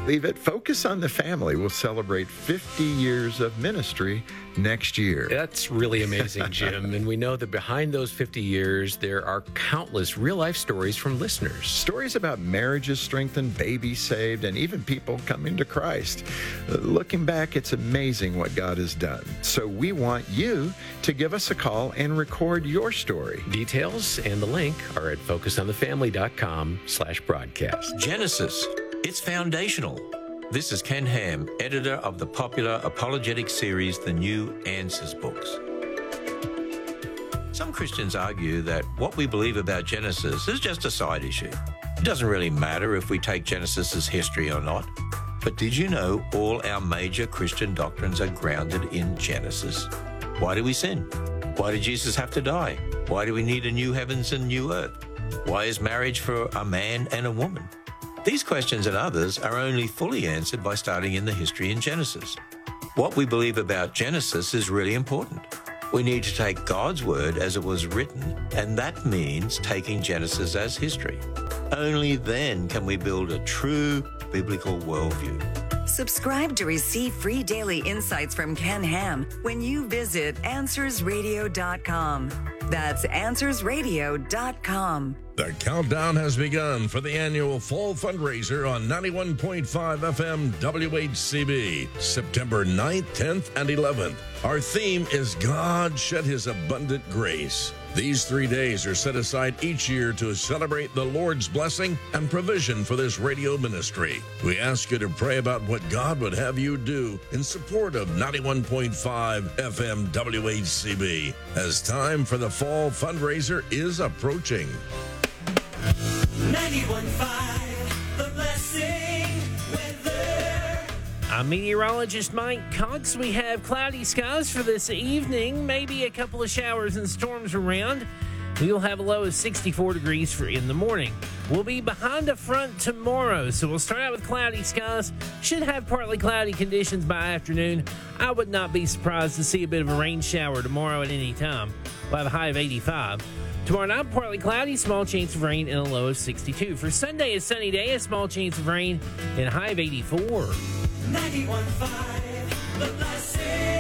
believe it, Focus on the Family will celebrate 50 years of ministry next year. That's really amazing, Jim. And we know that behind those 50 years, there are countless real-life stories from listeners. Stories about marriages strengthened, babies saved, and even people coming to Christ. Looking back, it's amazing what God has done. So we want you to give us a call and record your story. Details and the link are at focusonthefamily.com/broadcast. Genesis. It's foundational. This is Ken Ham, editor of the popular apologetic series, The New Answers books. Some Christians argue that what we believe about Genesis is just a side issue. It doesn't really matter if we take Genesis as history or not. But did you know all our major Christian doctrines are grounded in Genesis? Why do we sin? Why did Jesus have to die? Why do we need a new heavens and new earth? Why is marriage for a man and a woman? These questions and others are only fully answered by starting in the history in Genesis. What we believe about Genesis is really important. We need to take God's word as it was written, and that means taking Genesis as history. Only then can we build a true biblical worldview. Subscribe to receive free daily insights from Ken Ham when you visit AnswersRadio.com. That's AnswersRadio.com. The countdown has begun for the annual fall fundraiser on 91.5 FM WHCB, September 9th, 10th, and 11th. Our theme is God Shed His Abundant Grace. These 3 days are set aside each year to celebrate the Lord's blessing and provision for this radio ministry. We ask you to pray about what God would have you do in support of 91.5 FM WHCB, as time for the fall fundraiser is approaching. 91.5, The Blessing Weather. I'm meteorologist Mike Cox. We have cloudy skies for this evening, maybe a couple of showers and storms around. We'll have a low of 64 degrees for in the morning. We'll be behind a front tomorrow, so we'll start out with cloudy skies. Should have partly cloudy conditions by afternoon. I would not be surprised to see a bit of a rain shower tomorrow at any time. We'll have a high of 85. Tomorrow night, partly cloudy, small chance of rain, and a low of 62. For Sunday, a sunny day, a small chance of rain, and a high of 84. 91.5, The Blessing.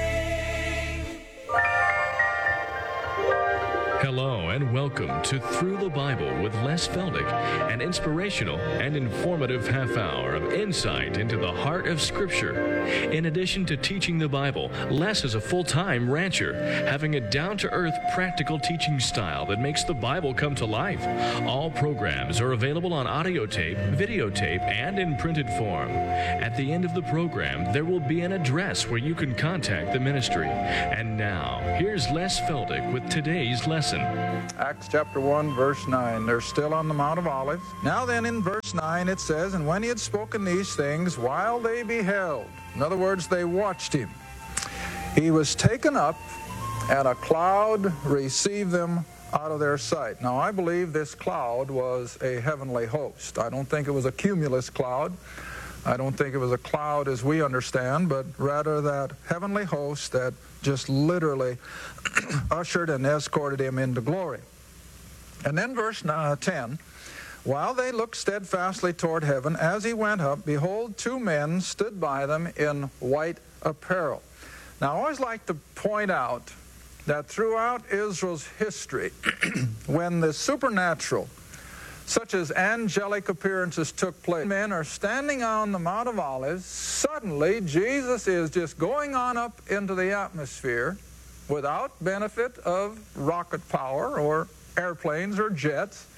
Hello and welcome to Through the Bible with Les Feldick, an inspirational and informative half hour of insight into the heart of Scripture. In addition to teaching the Bible, Les is a full-time rancher, having a down-to-earth, practical teaching style that makes the Bible come to life. All programs are available on audio tape, videotape, and in printed form. At the end of the program, there will be an address where you can contact the ministry. And now, here's Les Feldick with today's lesson. Acts chapter 1, verse 9. They're still on the Mount of Olives. Now then, in verse 9 it says, "And when he had spoken these things, while they beheld," in other words, they watched him, "he was taken up, and a cloud received them out of their sight." Now, I believe this cloud was a heavenly host. I don't think it was a cumulus cloud. I don't think it was a cloud as we understand, but rather that heavenly host that just literally ushered and escorted him into glory. And then verse 10, "While they looked steadfastly toward heaven, as he went up, behold, two men stood by them in white apparel." Now, I always like to point out that throughout Israel's history, when the supernatural, such as angelic appearances, took place, men are standing on the Mount of Olives. Suddenly, Jesus is just going on up into the atmosphere without benefit of rocket power or airplanes or jets.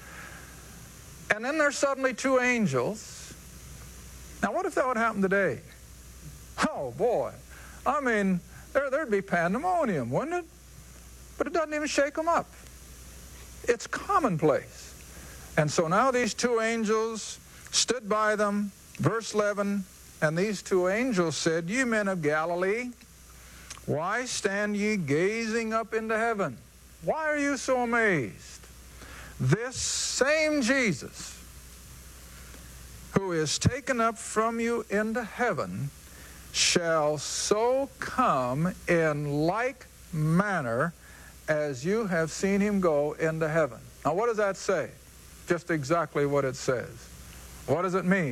And then there's suddenly two angels. Now, what if that would happen today? Oh, boy. I mean, there'd be pandemonium, wouldn't it? But it doesn't even shake them up. It's commonplace. And so now these two angels stood by them, verse 11, "And these two angels said, Ye men of Galilee, why stand ye gazing up into heaven? Why are you so amazed? This same Jesus, who is taken up from you into heaven, shall so come in like manner as you have seen him go into heaven." Now, what does that say? Just exactly what it says. What does it mean?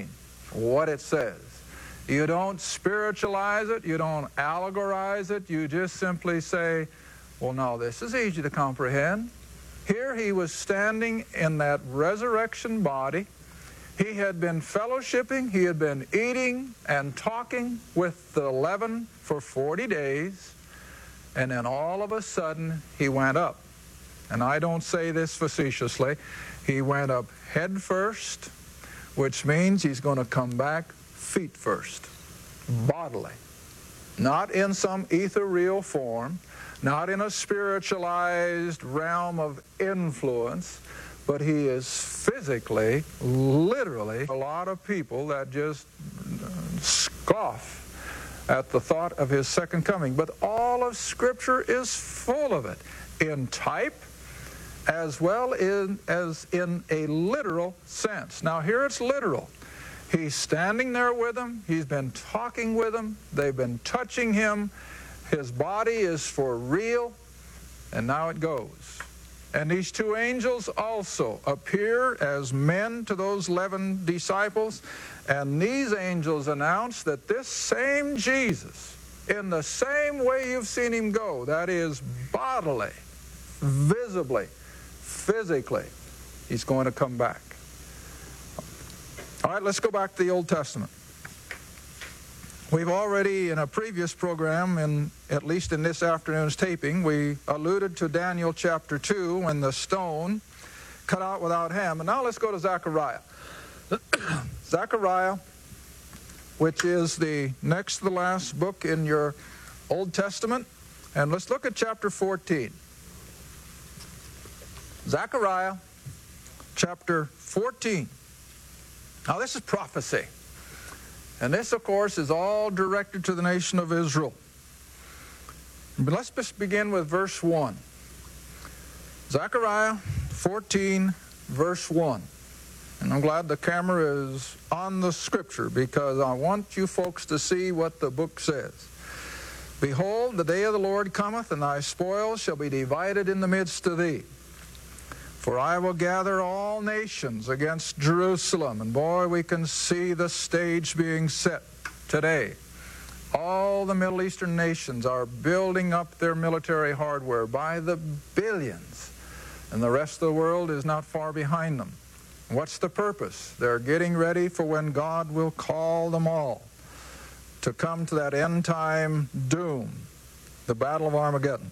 what it says. You don't spiritualize it. You don't allegorize it. You just simply say, well, no, this is easy to comprehend. Here he was standing in that resurrection body. He had been fellowshipping. He had been eating and talking with the 11 for 40 days. And then all of a sudden, he went up. And I don't say this facetiously. He went up head first, which means he's going to come back feet first, bodily. Not in some ethereal form, not in a spiritualized realm of influence, but he is physically, literally, a lot of people that just scoff at the thought of his second coming. But all of Scripture is full of it, in type as well as in a literal sense. Now here it's literal. He's standing there with them. He's been talking with them. They've been touching him. His body is for real. And now it goes. And these two angels also appear as men to those 11 disciples. And these angels announce that this same Jesus, in the same way you've seen him go, that is bodily, visibly, physically, he's going to come back. All right, let's go back to the Old Testament. We've already, in a previous program, at least in this afternoon's taping, we alluded to Daniel chapter 2 when the stone cut out without Ham. And now let's go to Zechariah. Zechariah, which is the next to the last book in your Old Testament. And let's look at chapter 14. Zechariah chapter 14. Now this is prophecy. And this, of course, is all directed to the nation of Israel. But let's just begin with verse 1. Zechariah 14, verse 1. And I'm glad the camera is on the Scripture, because I want you folks to see what the book says. Behold, the day of the Lord cometh, and thy spoils shall be divided in the midst of thee. For I will gather all nations against Jerusalem. And boy, we can see the stage being set today. All the Middle Eastern nations are building up their military hardware by the billions. And the rest of the world is not far behind them. What's the purpose? They're getting ready for when God will call them all to come to that end-time doom, the Battle of Armageddon.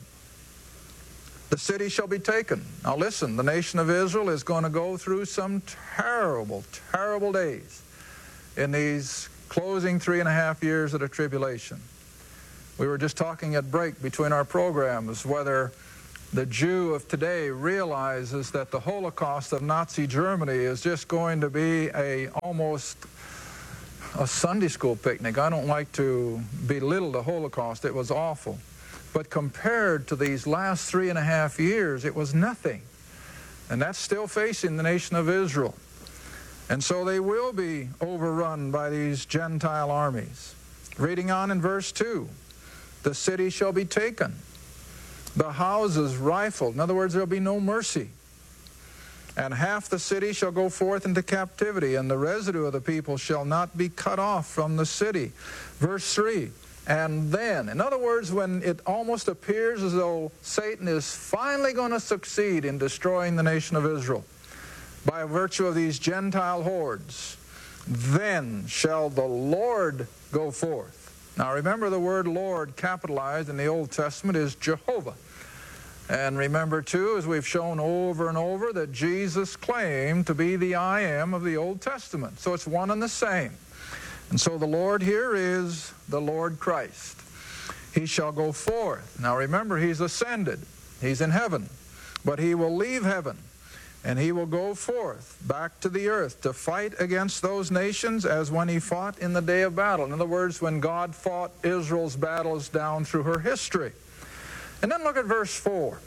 The city shall be taken. Now listen, the nation of Israel is going to go through some terrible, terrible days in these closing 3.5 years of the tribulation. We were just talking at break between our programs whether the Jew of today realizes that the Holocaust of Nazi Germany is just going to be almost a Sunday school picnic. I don't like to belittle the Holocaust. It was awful. But compared to these last 3.5 years, it was nothing. And that's still facing the nation of Israel. And so they will be overrun by these Gentile armies. Reading on in verse 2, the city shall be taken, the houses rifled. In other words, there will be no mercy. And half the city shall go forth into captivity, and the residue of the people shall not be cut off from the city. Verse 3, and then, in other words, when it almost appears as though Satan is finally going to succeed in destroying the nation of Israel by virtue of these Gentile hordes, then shall the Lord go forth. Now remember, the word Lord capitalized in the Old Testament is Jehovah. And remember too, as we've shown over and over, that Jesus claimed to be the I Am of the Old Testament. So it's one and the same. And so the Lord here is the Lord Christ. He shall go forth. Now remember, he's ascended. He's in heaven. But he will leave heaven, and he will go forth back to the earth to fight against those nations as when he fought in the day of battle. In other words, when God fought Israel's battles down through her history. And then look at verse 4.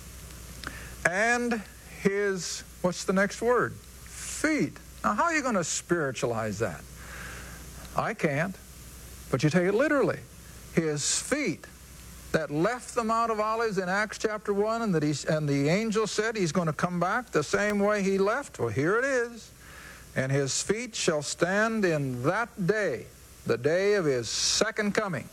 And his, what's the next word? Feet. Now how are you going to spiritualize that? I can't, but you take it literally. His feet that left the Mount of Olives in Acts chapter 1, and the angel said he's going to come back the same way he left. Well, here it is. and his feet shall stand in that day, the day of his second coming.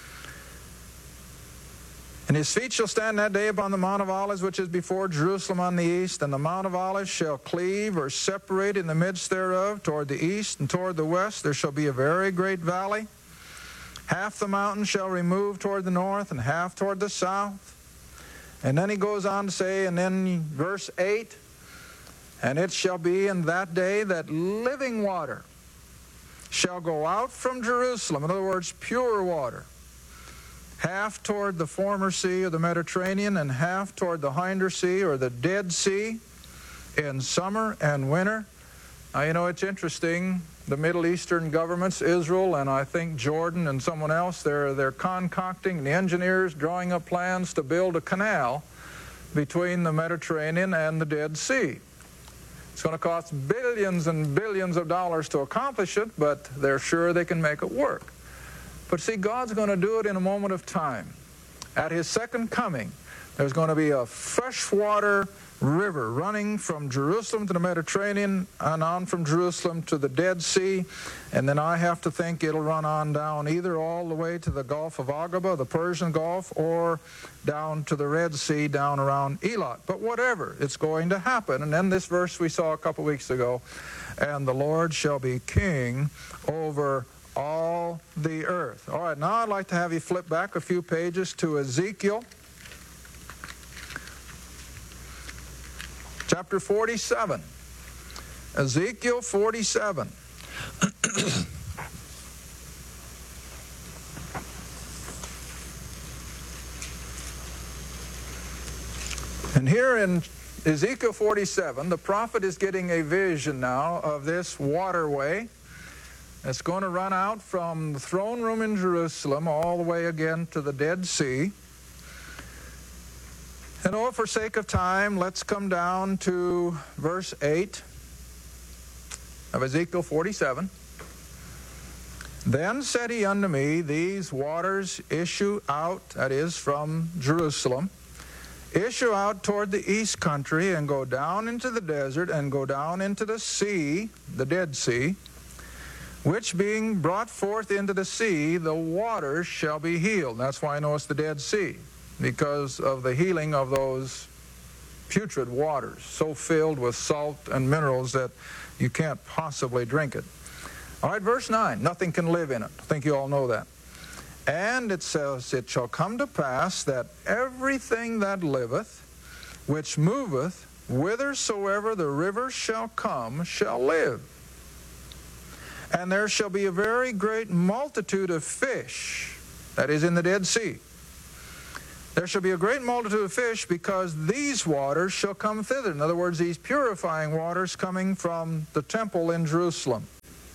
And his feet shall stand that day upon the Mount of Olives, which is before Jerusalem on the east. And the Mount of Olives shall cleave or separate in the midst thereof, toward the east and toward the west. There shall be a very great valley. Half the mountain shall remove toward the north, and half toward the south. And then he goes on to say, and then verse 8, and it shall be in that day that living water shall go out from Jerusalem. In other words, pure water. Half toward the former sea of the Mediterranean, and half toward the hinder sea, or the Dead Sea, in summer and winter. Now, you know, it's interesting. The Middle Eastern governments, Israel and I think Jordan and someone else, they're concocting, the engineers drawing up plans to build a canal between the Mediterranean and the Dead Sea. It's going to cost billions and billions of dollars to accomplish it, but they're sure they can make it work. But see, God's going to do it in a moment of time. At his second coming, there's going to be a freshwater river running from Jerusalem to the Mediterranean and on from Jerusalem to the Dead Sea. And then I have to think it'll run on down either all the way to the Gulf of Aqaba, the Persian Gulf, or down to the Red Sea down around Elat. But whatever, it's going to happen. And then this verse we saw a couple weeks ago, and the Lord shall be king over all the earth. All right, now I'd like to have you flip back a few pages to Ezekiel chapter 47. Ezekiel 47. And here in Ezekiel 47, the prophet is getting a vision now of this waterway that's going to run out from the throne room in Jerusalem all the way again to the Dead Sea. And oh, for sake of time, let's come down to verse 8 of Ezekiel 47. Then said he unto me, these waters issue out, that is, from Jerusalem, issue out toward the east country, and go down into the desert, and go down into the sea, the Dead Sea, which being brought forth into the sea, the waters shall be healed. That's why I know it's the Dead Sea, because of the healing of those putrid waters, so filled with salt and minerals that you can't possibly drink it. All right, verse 9, nothing can live in it. I think you all know that. And it says, it shall come to pass that everything that liveth, which moveth, whithersoever the rivers shall come, shall live. And there shall be a very great multitude of fish, that is in the Dead Sea. There shall be a great multitude of fish, because these waters shall come thither. In other words, these purifying waters coming from the temple in Jerusalem.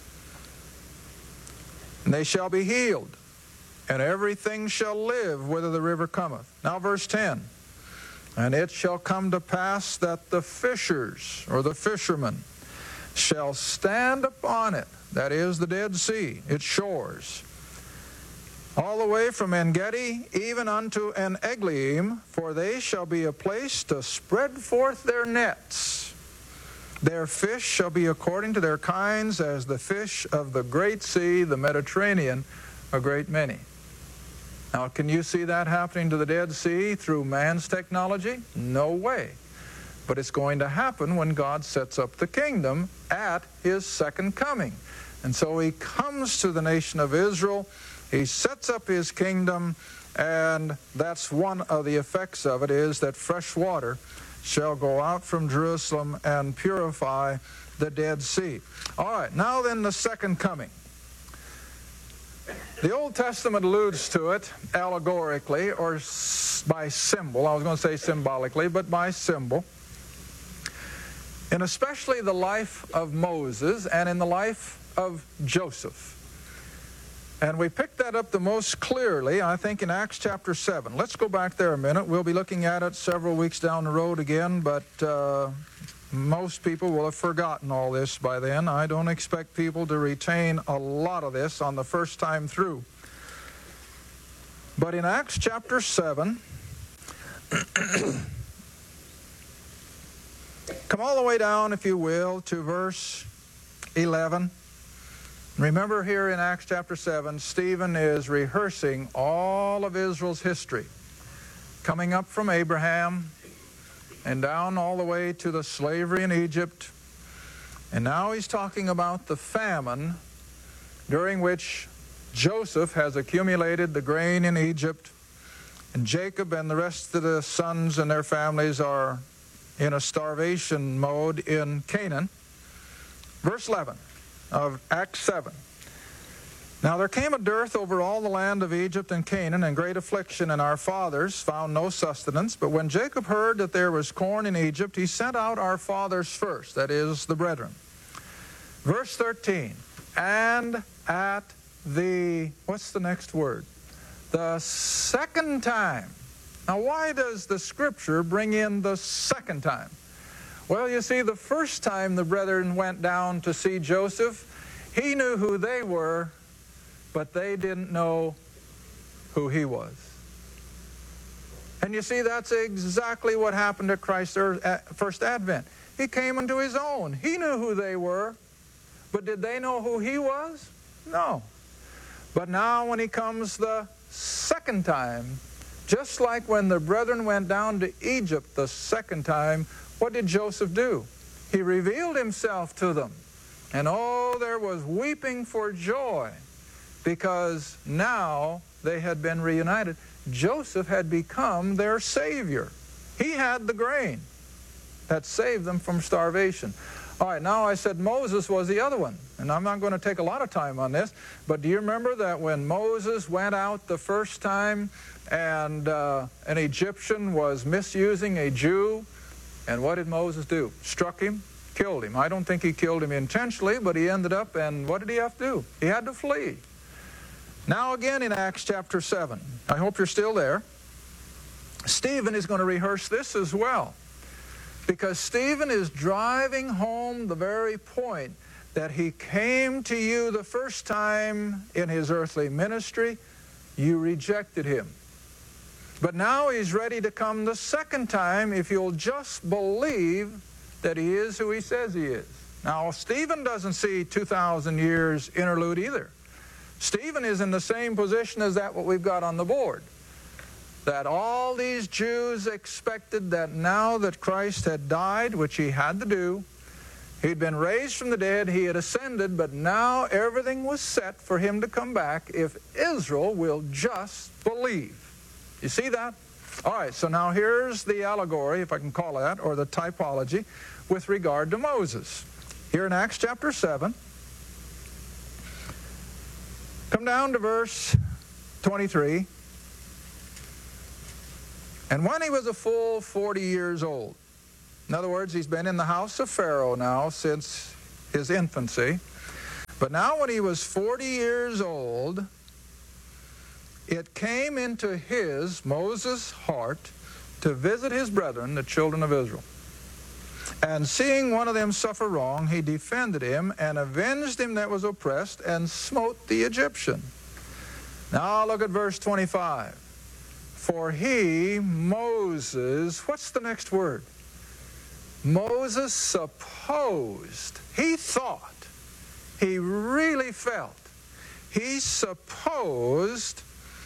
And they shall be healed, and everything shall live whither the river cometh. Now verse 10. And it shall come to pass that the fishers, or the fishermen, shall stand upon it, that is the Dead Sea, its shores, all the way from En-Gedi even unto En-Eglaim, for they shall be a place to spread forth their nets. Their fish shall be according to their kinds, as the fish of the great sea, the Mediterranean, a great many. Now, can you see that happening to the Dead Sea through man's technology? No way. But it's going to happen when God sets up the kingdom at his second coming. And so he comes to the nation of Israel, he sets up his kingdom, and that's one of the effects of it, is that fresh water shall go out from Jerusalem and purify the Dead Sea. All right, now then the second coming. The Old Testament alludes to it allegorically, or by symbol. I was going to say symbolically, but by symbol. And especially the life of Moses and in the life of Joseph. And we picked that up the most clearly, I think, in Acts chapter 7. Let's go back there a minute. We'll be looking at it several weeks down the road again, but most people will have forgotten all this by then. I don't expect people to retain a lot of this on the first time through. But in Acts chapter 7, come all the way down, if you will, to verse 11. Remember here in Acts chapter 7, Stephen is rehearsing all of Israel's history, coming up from Abraham and down all the way to the slavery in Egypt. And now he's talking about the famine during which Joseph has accumulated the grain in Egypt, and Jacob and the rest of the sons and their families are in a starvation mode in Canaan. Verse 11 of Acts 7. Now there came a dearth over all the land of Egypt and Canaan, and great affliction, and our fathers found no sustenance. But when Jacob heard that there was corn in Egypt, he sent out our fathers first, that is, the brethren. Verse 13, and at the, what's the next word? The second time. Now why does the Scripture bring in the second time? Well, you see, the first time the brethren went down to see Joseph, he knew who they were, but they didn't know who he was. And you see, that's exactly what happened at Christ's first advent. He came into his own. He knew who they were, but did they know who he was? No. But now when he comes the second time, just like when the brethren went down to Egypt the second time, what did Joseph do? He revealed himself to them. And oh, there was weeping for joy, because now they had been reunited. Joseph had become their Savior. He had the grain that saved them from starvation. All right, now I said Moses was the other one, and I'm not going to take a lot of time on this, but do you remember that when Moses went out the first time and an Egyptian was misusing a Jew, and what did Moses do? Struck him, killed him. I don't think he killed him intentionally, but he ended up, and what did he have to do? He had to flee. Now again in Acts chapter 7, I hope you're still there, Stephen is going to rehearse this as well, because Stephen is driving home the very point that he came to you the first time in his earthly ministry. You rejected him. But now he's ready to come the second time if you'll just believe that he is who he says he is. Now, Stephen doesn't see 2,000 years interlude either. Stephen is in the same position as that what we've got on the board. That all these Jews expected that now that Christ had died, which he had to do, he'd been raised from the dead, he had ascended, but now everything was set for him to come back if Israel will just believe. You see that? All right, so now here's the allegory, if I can call it that, or the typology, with regard to Moses. Here in Acts chapter 7, come down to verse 23. And when he was a full 40 years old, in other words, he's been in the house of Pharaoh now since his infancy, but now when he was 40 years old, it came into his, Moses' heart, to visit his brethren, the children of Israel. And seeing one of them suffer wrong, he defended him and avenged him that was oppressed and smote the Egyptian. Now look at verse 25. For he, Moses, what's the next word? Moses supposed, he thought, he really felt, he supposed,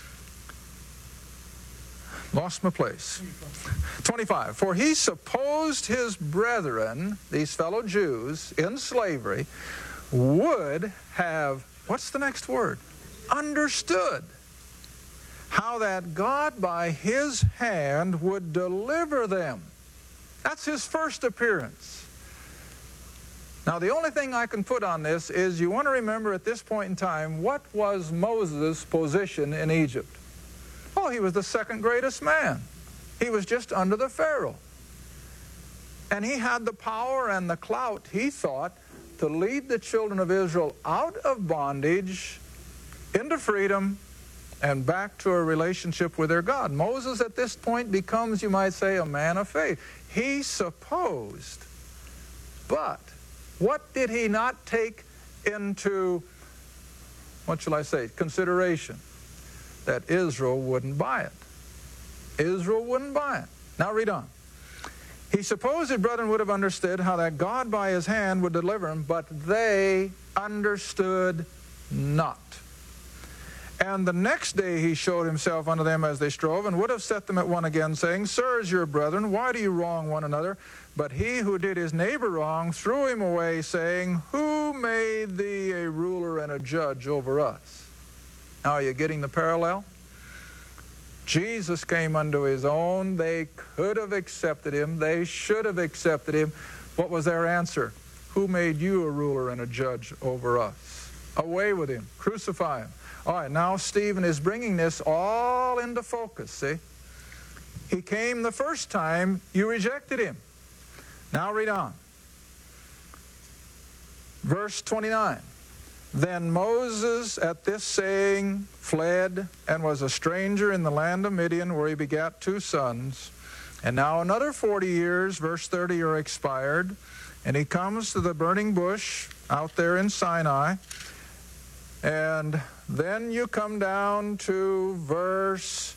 lost my place. 25. For he supposed his brethren, these fellow Jews in slavery, would have, what's the next word? Understood how that God by his hand would deliver them. That's his first appearance. Now the only thing I can put on this is you want to remember at this point in time, what was Moses' position in Egypt? Oh, he was the second greatest man. He was just under the Pharaoh. And he had the power and the clout, he thought, to lead the children of Israel out of bondage into freedom and back to a relationship with their God. Moses at this point becomes, you might say, a man of faith. He supposed, but what did he not take into, what shall I say, consideration? That Israel wouldn't buy it. Israel wouldn't buy it. Now read on. He supposed his brethren would have understood how that God by his hand would deliver him, but they understood not. And the next day he showed himself unto them as they strove, and would have set them at one again, saying, Sirs, your brethren, why do you wrong one another? But he who did his neighbor wrong threw him away, saying, Who made thee a ruler and a judge over us? Now, are you getting the parallel? Jesus came unto his own. They could have accepted him. They should have accepted him. What was their answer? Who made you a ruler and a judge over us? Away with him. Crucify him. All right, now Stephen is bringing this all into focus, see? He came the first time, you rejected him. Now read on. Verse 29. Then Moses at this saying fled, and was a stranger in the land of Midian, where he begat 2 sons. And now another 40 years, verse 30, are expired, and he comes to the burning bush out there in Sinai. And then you come down to verse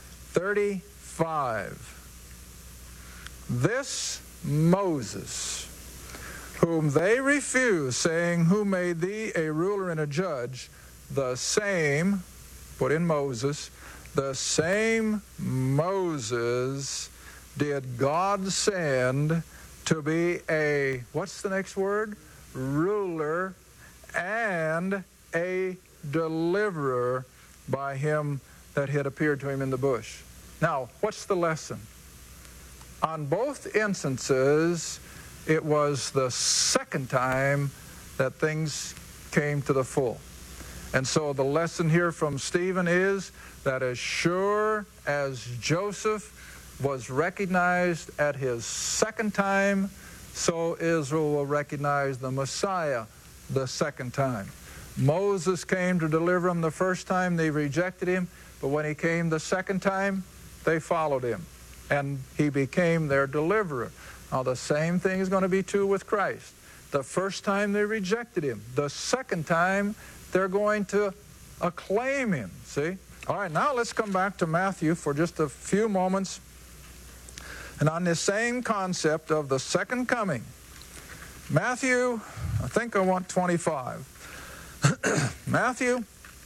35. This Moses, whom they refuse, saying, Who made thee a ruler and a judge? The same, put in Moses, the same Moses did God send to be a, what's the next word? Ruler and a deliverer by him that had appeared to him in the bush. Now, what's the lesson? On both instances, it was the second time that things came to the full. And so the lesson here from Stephen is that as sure as Joseph was recognized at his second time, so Israel will recognize the Messiah the second time. Moses came to deliver them the first time, they rejected him, but when he came the second time, they followed him, and he became their deliverer. Now the same thing is going to be true with Christ. The first time they rejected him, the second time they're going to acclaim him, see? All right, now let's come back to Matthew for just a few moments, and on this same concept of the second coming. Matthew, I think I want 25. Matthew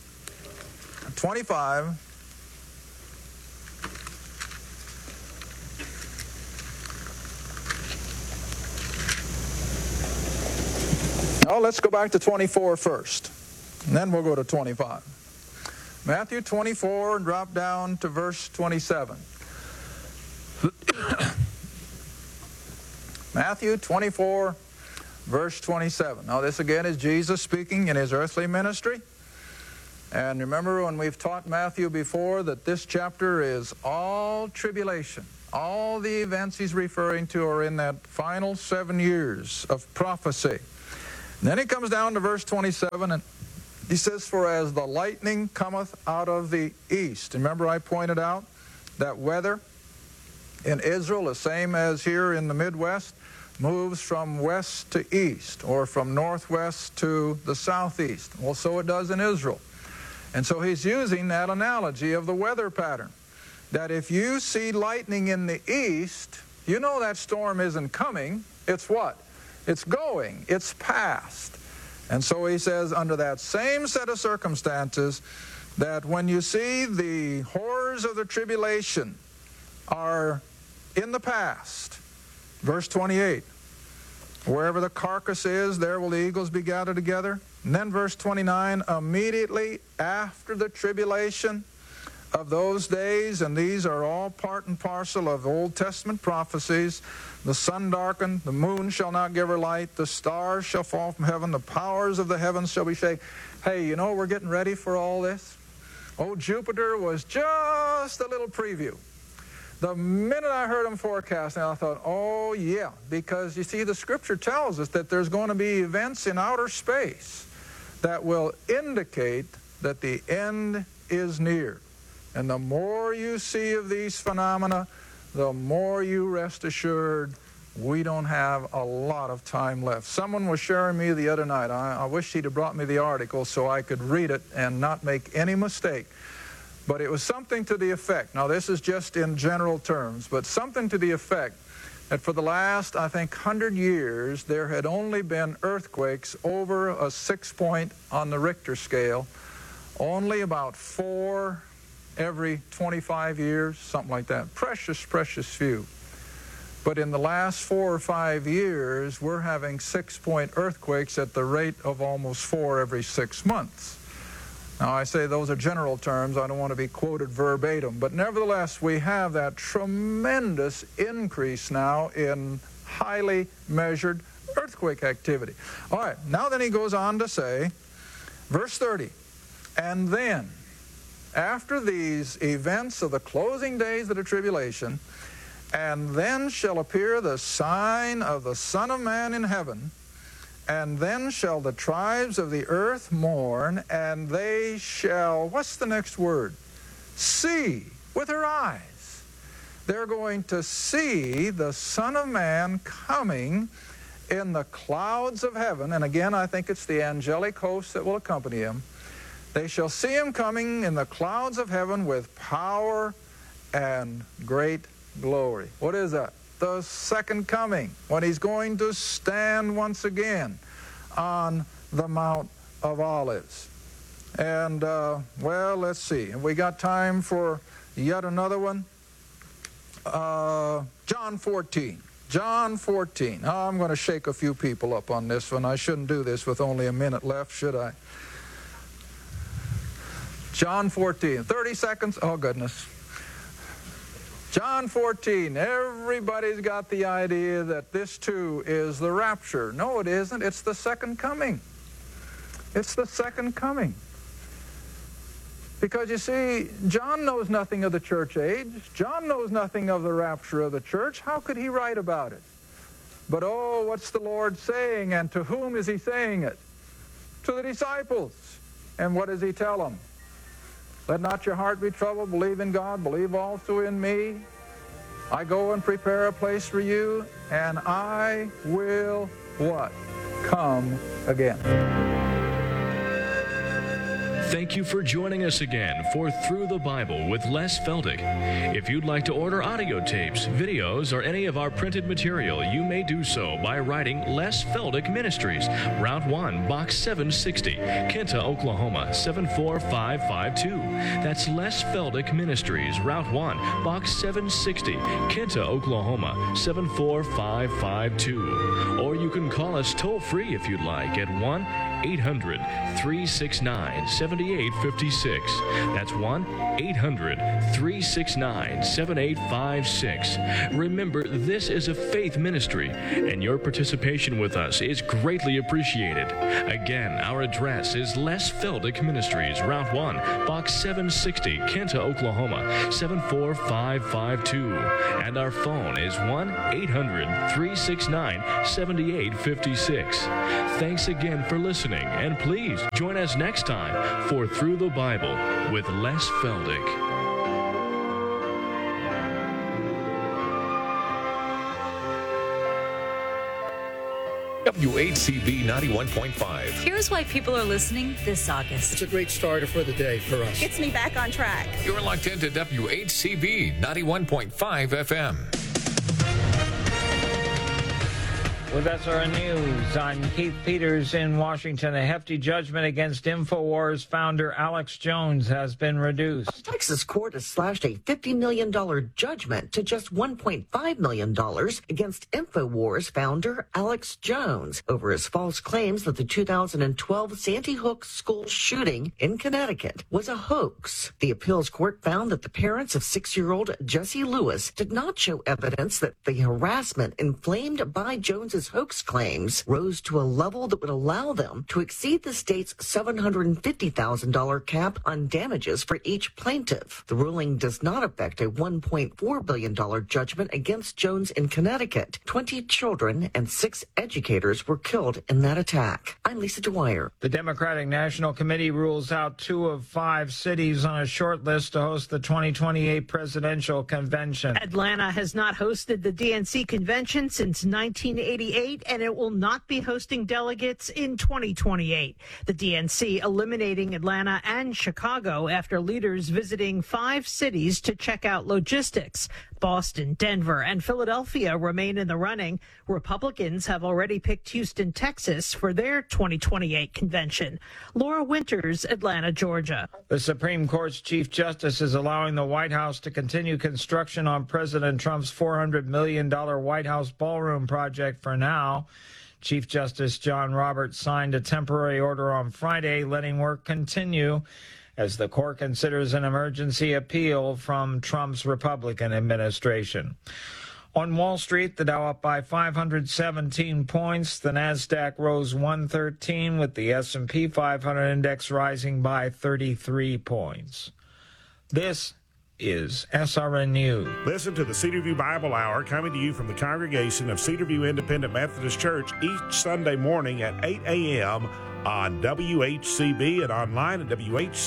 25. Now let's go back to 24 first, and then we'll go to 25. Matthew 24, and drop down to verse 27. Matthew 24, verse 27. Now this again is Jesus speaking in his earthly ministry. And remember when we've taught Matthew before that this chapter is all tribulation. All the events he's referring to are in that final 7 years of prophecy. And then he comes down to verse 27 and he says, For as the lightning cometh out of the east. Remember I pointed out that weather in Israel, the same as here in the Midwest, moves from west to east, or from northwest to the southeast. Well, so it does in Israel. And so he's using that analogy of the weather pattern, that if you see lightning in the east, you know that storm isn't coming. It's what? It's going. It's past. And so he says, under that same set of circumstances, that when you see the horrors of the tribulation are in the past, verse 28, wherever the carcass is, there will the eagles be gathered together. And then verse 29, immediately after the tribulation of those days, and these are all part and parcel of Old Testament prophecies, the sun darkened, the moon shall not give her light, the stars shall fall from heaven, the powers of the heavens shall be shaken. Hey, you know we're getting ready for all this? Oh, Jupiter was just a little preview. The minute I heard them forecasting, I thought, oh yeah, because you see the scripture tells us that there's going to be events in outer space that will indicate that the end is near. And the more you see of these phenomena, the more you rest assured we don't have a lot of time left. Someone was sharing me the other night. I wish he'd have brought me the article so I could read it and not make any mistake. But it was something to the effect, now this is just in general terms, but something to the effect that for the last, I think, 100 years, there had only been earthquakes over a 6 point on the Richter scale, only about 4 every 25 years, something like that. Precious, precious few. But in the last 4 or 5 years, we're having 6 point earthquakes at the rate of almost 4 every 6 months. Now, I say those are general terms. I don't want to be quoted verbatim. But nevertheless, we have that tremendous increase now in highly measured earthquake activity. All right, now then he goes on to say, verse 30, and then, after these events of the closing days of the tribulation, and then shall appear the sign of the Son of Man in heaven, and then shall the tribes of the earth mourn, and they shall, what's the next word? See with their eyes. They're going to see the Son of Man coming in the clouds of heaven. And again, I think it's the angelic host that will accompany him. They shall see him coming in the clouds of heaven with power and great glory. What is that? The second coming, when he's going to stand once again on the Mount of Olives. And, well, let's see. Have we got time for yet another one? John 14. John 14. Oh, I'm going to shake a few people up on this one. I shouldn't do this with only a minute left, should I? John 14. 30 seconds. Oh, goodness. John 14, everybody's got the idea that this too is the rapture. No, it isn't. It's the second coming. It's the second coming. Because you see, John knows nothing of the church age. John knows nothing of the rapture of the church. How could he write about it? But oh, what's the Lord saying, and to whom is he saying it? To the disciples. And what does he tell them? Let not your heart be troubled. Believe in God. Believe also in me. I go and prepare a place for you, and I will, what? Come again. Thank you for joining us again for Through the Bible with Les Feldick. If you'd like to order audio tapes, videos, or any of our printed material, you may do so by writing Les Feldick Ministries, Route 1, Box 760, Kenta, Oklahoma, 74552. That's Les Feldick Ministries, Route 1, Box 760, Kenta, Oklahoma, 74552. Or you can call us toll-free if you'd like at 1-800-369-7856. That's 1-800-369-7856. Remember, this is a faith ministry, and your participation with us is greatly appreciated. Again, our address is Les Feldick Ministries, Route 1, Box 760, Kenta, Oklahoma, 74552. And our phone is 1-800-369-7856. Thanks again for listening, and please join us next time for Through the Bible with Les Feldick. WHCB 91.5. Here's why people are listening this August. It's a great starter for the day for us. Gets me back on track. You're locked into WHCB 91.5 FM. With SRN News, I'm Keith Peters in Washington. A hefty judgment against InfoWars founder Alex Jones has been reduced. A Texas court has slashed a $50 million judgment to just $1.5 million against InfoWars founder Alex Jones over his false claims that the 2012 Sandy Hook school shooting in Connecticut was a hoax. The appeals court found that the parents of 6-year-old Jesse Lewis did not show evidence that the harassment inflamed by Jones's hoax claims rose to a level that would allow them to exceed the state's $750,000 cap on damages for each plaintiff. The ruling does not affect a $1.4 billion judgment against Jones in Connecticut. 20 children and 6 educators were killed in that attack. I'm Lisa Dwyer. The Democratic National Committee rules out 2 of 5 cities on a short list to host the 2028 presidential convention. Atlanta has not hosted the DNC convention since 1988. And it will not be hosting delegates in 2028. The DNC eliminating Atlanta and Chicago after leaders visiting 5 cities to check out logistics. Boston, Denver, and Philadelphia remain in the running. Republicans have already picked Houston, Texas for their 2028 convention. Laura Winters, Atlanta, Georgia. The Supreme Court's Chief Justice is allowing the White House to continue construction on President Trump's $400 million White House ballroom project for now. Chief Justice John Roberts signed a temporary order on Friday letting work continue as the court considers an emergency appeal from Trump's Republican administration. On Wall Street, the Dow up by 517 points. The Nasdaq rose 113, with the S&P 500 index rising by 33 points. This is SRN News. Listen to the Cedarview Bible Hour coming to you from the congregation of Cedarview Independent Methodist Church each Sunday morning at 8 a.m. on WHCB and online at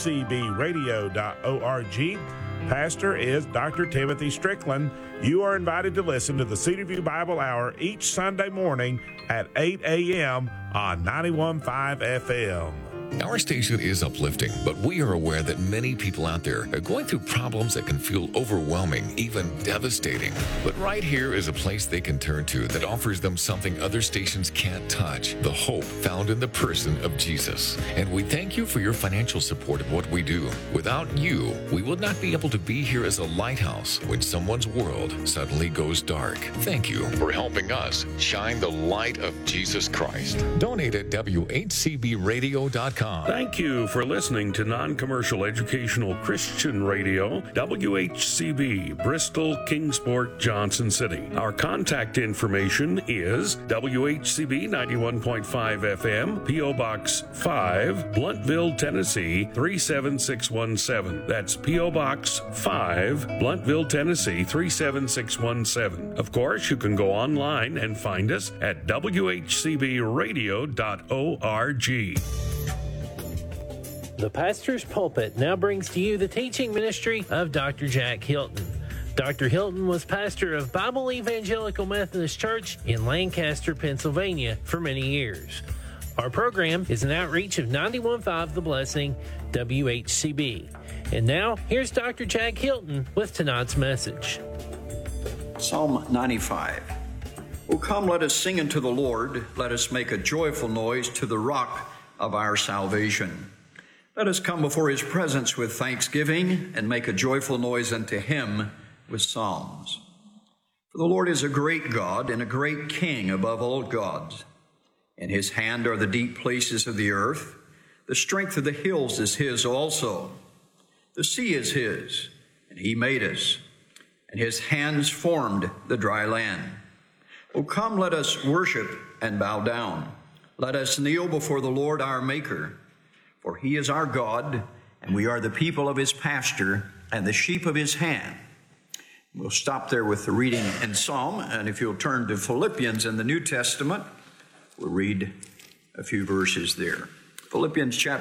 WHCBradio.org. Pastor is Dr. Timothy Strickland. You are invited to listen to the Cedarview Bible Hour each Sunday morning at 8 a.m. on 91.5 FM. Our station is uplifting, but we are aware that many people out there are going through problems that can feel overwhelming, even devastating. But right here is a place they can turn to that offers them something other stations can't touch: the hope found in the person of Jesus. And we thank you for your financial support of what we do. Without you, we would not be able to be here as a lighthouse when someone's world suddenly goes dark. Thank you for helping us shine the light of Jesus Christ. Donate at WHCBradio.com. Thank you for listening to non-commercial educational Christian radio, WHCB, Bristol, Kingsport, Johnson City. Our contact information is WHCB 91.5 FM, P.O. Box 5, Blountville, Tennessee 37617. That's P.O. Box 5, Blountville, Tennessee 37617. Of course, you can go online and find us at WHCBradio.org. The Pastor's Pulpit now brings to you the teaching ministry of Dr. Jack Hilton. Dr. Hilton was pastor of Bible Evangelical Methodist Church in Lancaster, Pennsylvania for many years. Our program is an outreach of 91.5 The Blessing, WHCB. And now, here's Dr. Jack Hilton with tonight's message. Psalm 95. O come, let us sing unto the Lord. Let us make a joyful noise to the rock of our salvation. Let us come before his presence with thanksgiving and make a joyful noise unto him with psalms. For the Lord is a great God and a great King above all gods. In his hand are the deep places of the earth. The strength of the hills is his also. The sea is his, and he made us, and his hands formed the dry land. O come, let us worship and bow down. Let us kneel before the Lord our Maker. For he is our God, and we are the people of his pasture and the sheep of his hand. We'll stop there with the reading in Psalm, and if you'll turn to Philippians in the New Testament, we'll read a few verses there. Philippians chapter